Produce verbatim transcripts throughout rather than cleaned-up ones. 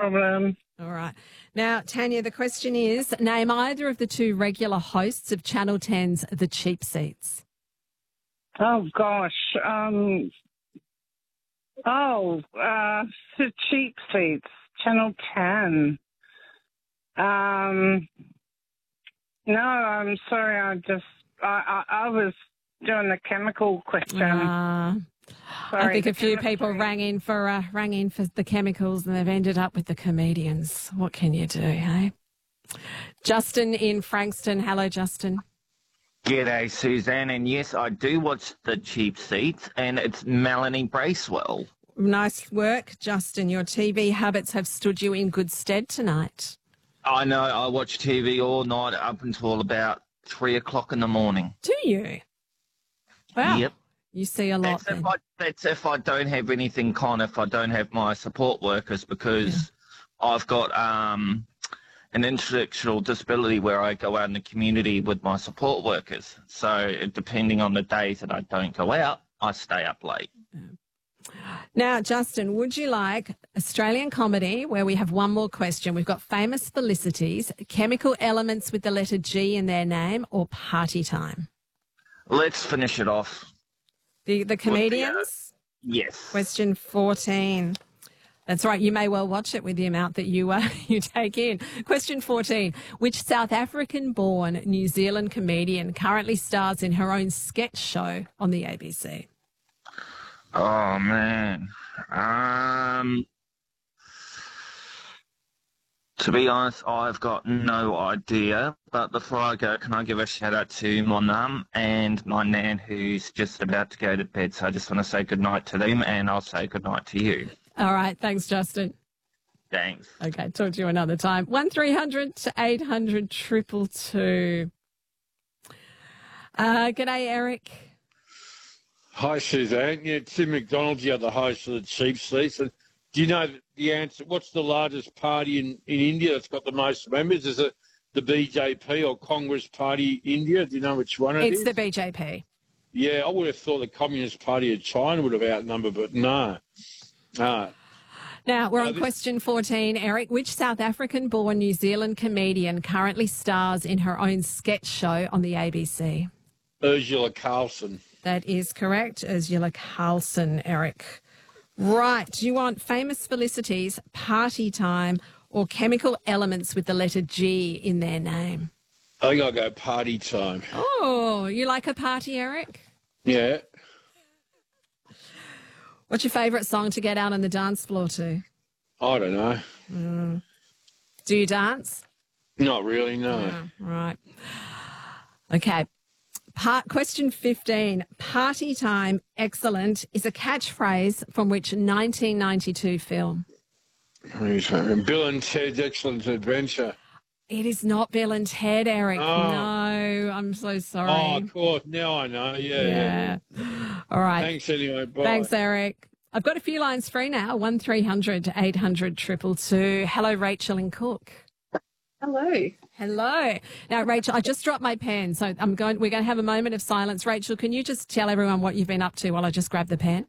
problem. All right. Now, Tanya, the question is, name either of the two regular hosts of Channel ten's The Cheap Seats. Oh, gosh. Um, oh, uh, the cheap seats, Channel ten. Um, no, I'm sorry. I just, I, I, I was doing the chemical question. Uh, Sorry, I think the a few chemistry. people rang in for uh, rang in for the chemicals and they've ended up with the comedians. What can you do, hey? Justin in Frankston. Hello, Justin. G'day, Suzanne. And yes, I do watch The Cheap Seats, and it's Melanie Bracewell. Nice work, Justin. Your T V habits have stood you in good stead tonight. I know, I watch T V all night up until about three o'clock in the morning. Do you? Wow. Yep. You see a lot That's then. if, I, that's if I don't have anything, kind of, if I don't have my support workers, because yeah. I've got um, an intellectual disability where I go out in the community with my support workers. So depending on the days that I don't go out, I stay up late. Yeah. Now, Justin, would you like Australian comedy, where we have one more question? We've got famous felicities, chemical elements with the letter G in their name, or party time? Let's finish it off. The the comedians? The, uh, yes. Question fourteen. That's right. You may well watch it with the amount that you uh, you take in. Question fourteen. Which South African-born New Zealand comedian currently stars in her own sketch show on the A B C? Oh, man. Um, to be honest, I've got no idea. But before I go, can I give a shout-out to my mum and my nan, who's just about to go to bed. So I just want to say goodnight to them, and I'll say goodnight to you. All right. Thanks, Justin. Thanks. Okay. Talk to you another time. one three hundred to eight hundred two two two. Uh, g'day, Eric. Hi, Suzanne. Yeah, Tim McDonald's the other host of The Cheap Seats. And do you know the answer? What's the largest party in, in India that's got the most members? Is it the B J P or Congress Party India? Do you know which one it it's is? It's the B J P. Yeah, I would have thought the Communist Party of China would have outnumbered, but no. No. Now, we're Uh, on this- question fourteen. Eric, which South African-born New Zealand comedian currently stars in her own sketch show on the A B C? Ursula Carlson. That is correct. Ursula Carlson, Eric. Right. Do you want famous felicities, party time, or chemical elements with the letter G in their name? I think I'll go party time. Oh, you like a party, Eric? Yeah. What's your favourite song to get out on the dance floor to? I don't know. Mm. Do you dance? Not really, no. Oh, right. Okay. Part, question fifteen. Party time, excellent, is a catchphrase from which nineteen ninety-two film? Bill and Ted's Excellent Adventure. It is not Bill and Ted, Eric. Oh. No, I'm so sorry. Oh, of course. Now I know. Yeah, yeah. yeah. All right. Thanks anyway. Bye. Thanks, Eric. I've got a few lines free now. one three hundred to eight hundred two two two. Hello, Rachel and Cook. Hello. Hello. Now, Rachel, I just dropped my pen, so I'm going. We're going to have a moment of silence. Rachel, can you just tell everyone what you've been up to while I just grab the pen?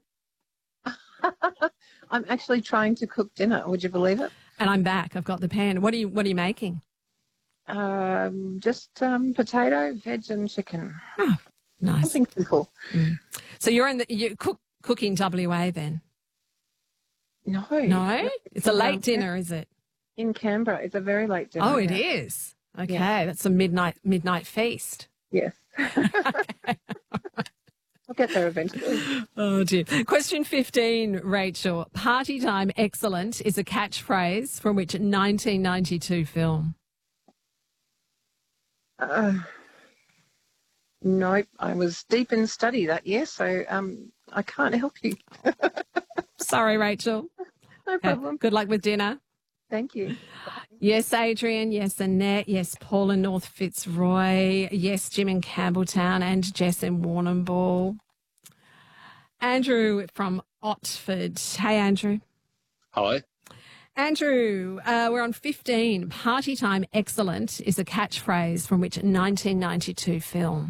I'm actually trying to cook dinner. Would you believe it? And I'm back. I've got the pen. What are you What are you making? Um, just um, potato, veg, and chicken. Oh, nice. Something simple. Mm. So you're in the you cook cooking W A then? No. No, it's a late Um, dinner, is it? In Canberra, it's a very late dinner. Oh, it yeah. is. Okay, Yeah. that's a midnight midnight feast. Yes. I'll get there eventually. Oh, dear. Question fifteen, Rachel. Party time, excellent, is a catchphrase from which nineteen ninety-two film? Uh, nope. I was deep in study that year, so um, I can't help you. Sorry, Rachel. No Okay. problem. Good luck with dinner. Thank you. Yes, Adrian. Yes, Annette. Yes, Paul in North Fitzroy. Yes, Jim in Campbelltown and Jess in Warrnambool. Andrew from Otford. Hey, Andrew. Hi. Andrew, uh, we're on fifteen. Party time, excellent, is a catchphrase from which nineteen ninety-two film?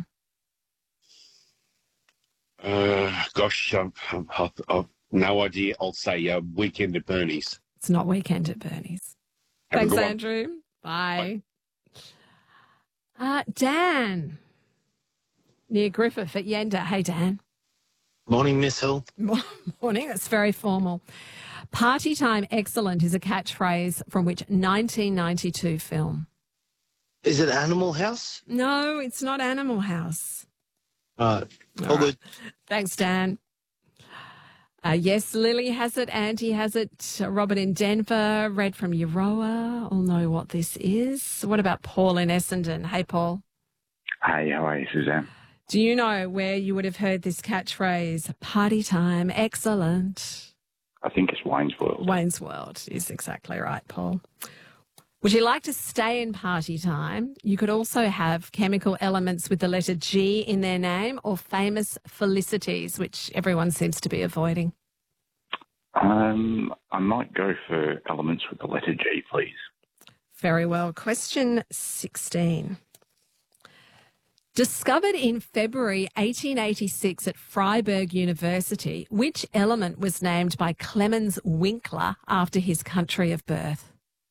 Uh, gosh, I've, I've, I've no idea. I'll say uh, Weekend at Bernie's. It's not Weekend at Bernie's. Have a Thanks, good one. Andrew. Bye. Uh, Dan, near Griffith at Yenda. Hey, Dan. Morning, Miss Hill. Morning. That's very formal. Party time excellent is a catchphrase from which nineteen ninety-two film? Is it Animal House? No, it's not Animal House. Uh, All all right. good. Thanks, Dan. Uh, yes, Lily has it. Andy has it. Robert in Denver. Red from Euroa. All know what this is. What about Paul in Essendon? Hey, Paul. Hey, how are you, Suzanne? Do you know where you would have heard this catchphrase? Party time, excellent. I think it's Wayne's World. Wayne's World is exactly right, Paul. Would you like to stay in party time? You could also have chemical elements with the letter G in their name or famous felicities, which everyone seems to be avoiding. Um, I might go for elements with the letter G, please. Very well. Question sixteen. Discovered in February eighteen eighty-six at Freiburg University, which element was named by Clemens Winkler after his country of birth?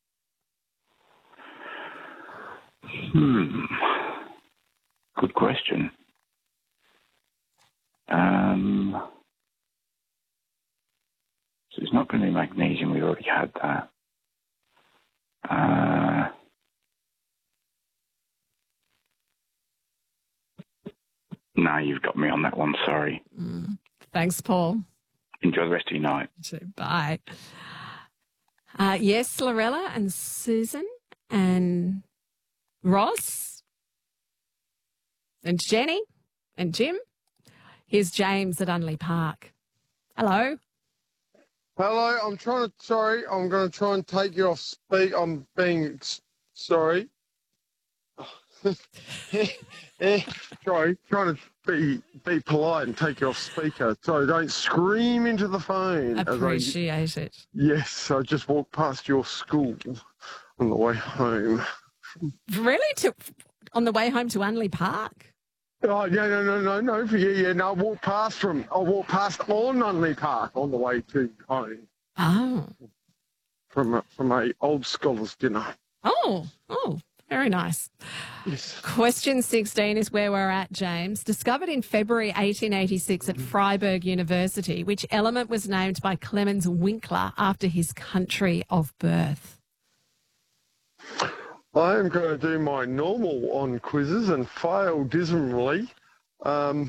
Hmm. Good question. Um, so it's not going to be magnesium. We already had that. Uh, no, you've got me on that one. Sorry. Mm. Thanks, Paul. Enjoy the rest of your night. Bye. Uh, yes, Lorella and Susan and Ross and Jenny and Jim. Here's James at Unley Park. Hello. Hello, I'm trying to, sorry, I'm going to try and take you off speak. I'm being, sorry. eh, sorry, trying to be be polite and take you off speaker so don't scream into the phone. as I- Appreciate it. Yes, I just walked past your school on the way home. Really? To, on the way home to Unley Park? Oh, no, no, no, no, no, yeah, yeah, no, I walked past from, I walked past on Unley Park on the way to home Oh. from a, from a old scholars dinner. Oh. Oh. Very nice. Yes. Question sixteen is where we're at, James. Discovered in February eighteen eighty-six at Freiburg University, which element was named by Clemens Winkler after his country of birth? I am going to do my normal on quizzes and fail dismally. Um,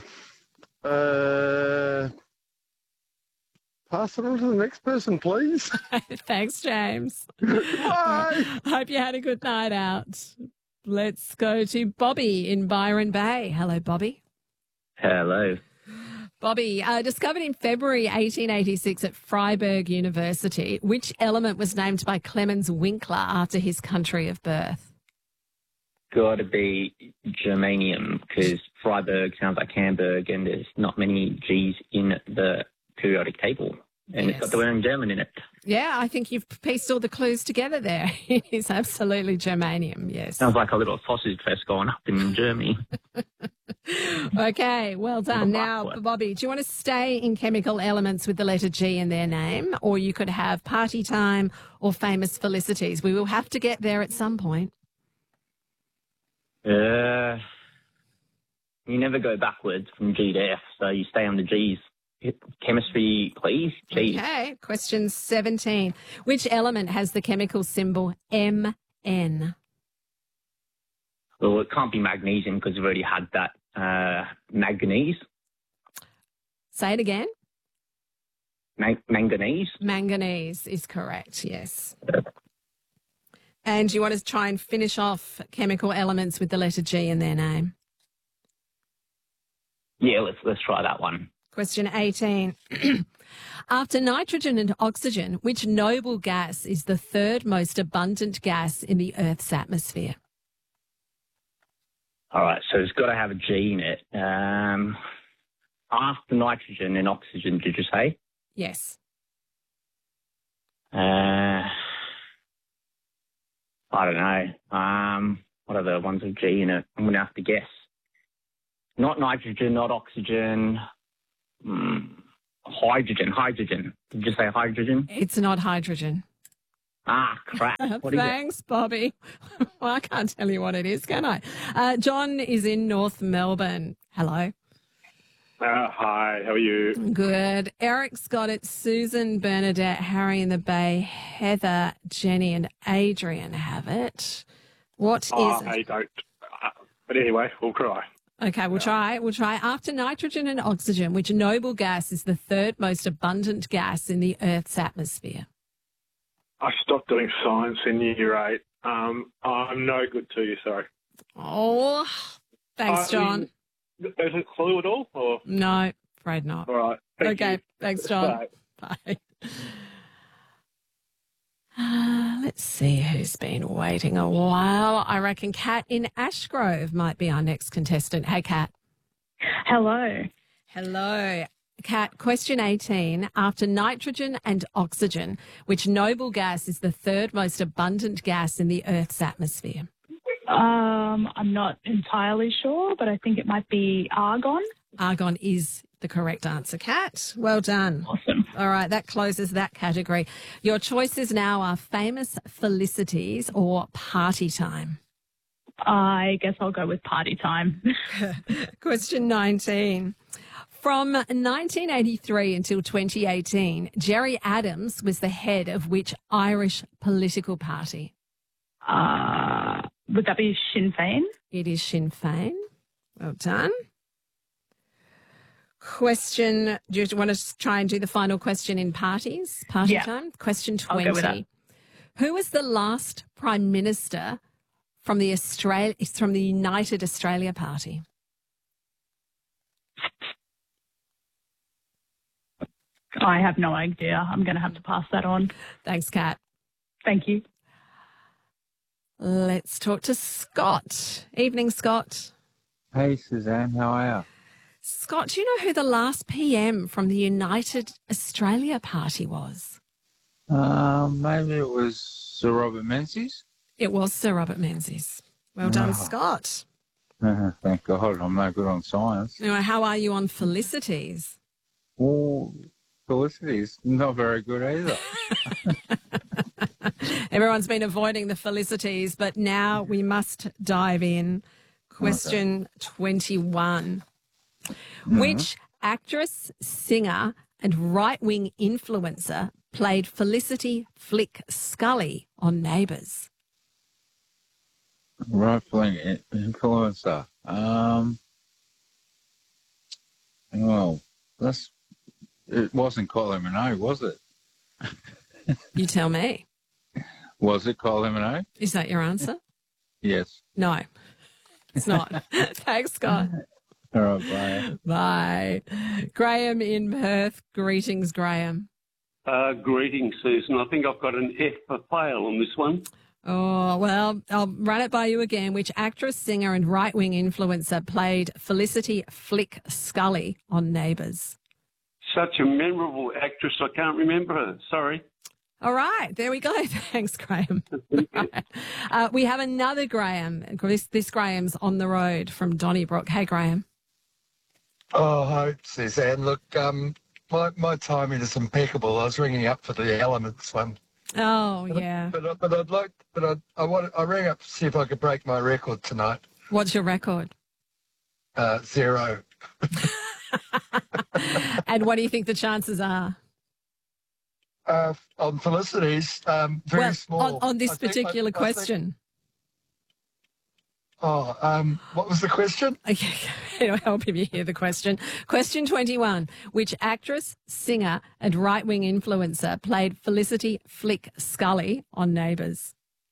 uh, pass it on to the next person, please. Thanks, James. Bye. Hope you had a good night out. Let's go to Bobby in Byron Bay. Hello, Bobby. Hello. Bobby, uh, discovered in February eighteen eighty-six at Freiburg University, which element was named by Clemens Winkler after his country of birth? Got to be germanium because Freiburg sounds like Hamburg and there's not many G's in the periodic table. And Yes. it's got the word German in it. Yeah, I think you've pieced all the clues together there. It is absolutely germanium, yes. Sounds like a little sausage fest going up in Germany. Okay, well done. Now, What? Bobby, do you want to stay in chemical elements with the letter G in their name, or you could have party time or famous felicities? We will have to get there at some point. Uh, you never go backwards from G to F, so you stay on the G's. Chemistry, please. G's. Okay, question seventeen. Which element has the chemical symbol M N? Well, it can't be magnesium because we've already had that. Uh, manganese. Say it again. Man- manganese. Manganese is correct, yes. And you want to try and finish off chemical elements with the letter G in their name? Yeah, let's let's try that one. Question eighteen. After nitrogen and oxygen, which noble gas is the third most abundant gas in the Earth's atmosphere? All right, so it's got to have a G in it. Um, after nitrogen and oxygen, did you say? Yes. Uh, I don't know. Um, what are the ones with G in it? I'm going to have to guess. Not nitrogen, not oxygen. Mm, hydrogen, hydrogen. Did you say hydrogen? It's not hydrogen. Ah, crap. What is it? Thanks, Bobby. Well, I can't tell you what it is, can I? Uh, John is in North Melbourne. Hello. Uh, hi, how are you? Good. Eric's got it. Susan, Bernadette, Harry in the Bay, Heather, Jenny and Adrian have it. What Oh, is I it? don't. Uh, but anyway, we'll try. Okay, we'll try. We'll try. After nitrogen and oxygen, which noble gas is the third most abundant gas in the Earth's atmosphere? I stopped doing science in year eight. Um, I'm no good to you, sorry. Oh, thanks, Uh, John. There's a clue at all? Or? No, afraid not. All right. Thank Okay, you. thanks, John. Bye. Bye. Uh, let's see who's been waiting a while. I reckon Kat in Ashgrove might be our next contestant. Hey, Kat. Hello. Hello. Kat, question eighteen. After nitrogen and oxygen, which noble gas is the third most abundant gas in the Earth's atmosphere? Um, I'm not entirely sure, but I think it might be argon. Argon is the correct answer, Kat. Well done. Awesome. All right, that closes that category. Your choices now are famous felicities or party time. I guess I'll go with party time. Question nineteen. From nineteen eighty-three until twenty eighteen, Gerry Adams was the head of which Irish political party? Uh, would that be Sinn Féin? It is Sinn Féin. Well done. Question, do you want to try and do the final question in parties? Party Yeah. time? Question I'll go with that. twenty. Who was the last Prime Minister from the Australia, from the United Australia Party? I have no idea. I'm going to have to pass that on. Thanks, Kat. Thank you. Let's talk to Scott. Evening, Scott. Hey, Suzanne, how are you? Scott, do you know who the last P M from the United Australia Party was? Um, maybe it was Sir Robert Menzies? It was Sir Robert Menzies. Well done, Oh. Scott. Uh, thank God, I'm no good on science. Anyway, how are you on felicities? Well, Felicity's not very good either. Everyone's been avoiding the felicities, but now we must dive in. Question twenty-one. Which actress, singer, and right-wing influencer played Felicity Flick Scully on Neighbours? Right-wing in- influencer. Um, well, that's, it wasn't Kylie Minogue, was it? You tell me. Was it Kylie Minogue? Is that your answer? Yes. No, it's not. Thanks, Scott. All right, bye. Bye. Graham in Perth. Greetings, Graham. Uh, greetings, Susan. I think I've got an F for fail on this one. Oh, well, I'll run it by you again. Which actress, singer, and right-wing influencer played Felicity Flick Scully on Neighbours? Such a memorable actress, I can't remember her. Sorry. All right, there we go. Thanks, Graham. Right. Uh, we have another Graham. This, this Graham's on the road from Donnybrook. Hey, Graham. Oh, hi, Suzanne. Look, um, my, my timing is impeccable. I was ringing up for the Elements one. Oh, yeah. But, but, but I'd like, but I, I want, I rang up to see if I could break my record tonight. What's your record? Uh, zero. And what do you think the chances are? Uh, on Felicity's, um, very well, small. On, on this I think- particular I- I think- question. oh, um, what was the question? Okay, it'll help if you hear the question. Question twenty-one. Which actress, singer, and right-wing influencer played Felicity Flick Scully on Neighbours?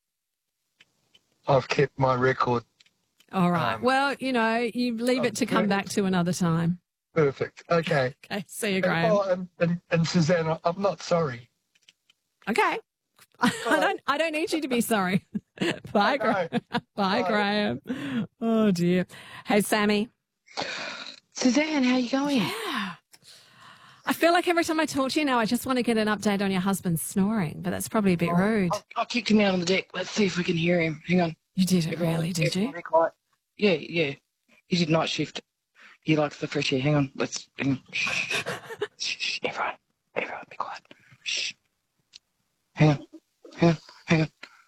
I've kept my record. All right. Um, well, you know, you leave it to come back to another time. Perfect. Okay. Okay. See you, Graham. Oh, and, and, and Suzanne, I- I'm not sorry. Okay. I don't. I don't need you to be sorry. Bye, Graham. Bye, Bye. Graham. Oh dear. Hey, Sammy. Suzanne, how you going? Yeah. I feel like every time I talk to you now, I just want to get an update on your husband snoring, but that's probably a bit rude. I, I kicked him out on the deck. Let's see if we can hear him. Hang on. You did it, Everyone- really? Did you? everyone be quiet. Yeah, yeah. He did night shift. He likes the fresh air. Hang on. Let's. Hang on. Shh. Shh, shh. Everyone. Everyone be quiet. Shh. Hang on. Hang on. Hang on.